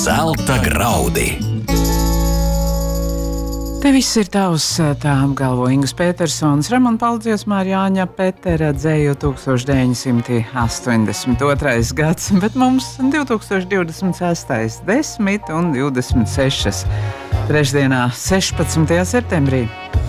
Zelta graudi. Te viss ir tavs, tā apgalvo Ingus Petersons, Ramona Paldziesmā ar Jāņa Petera dzēju 1982. gads, bet mums 2026. 10 un 26. trešdienā 16. septembrī.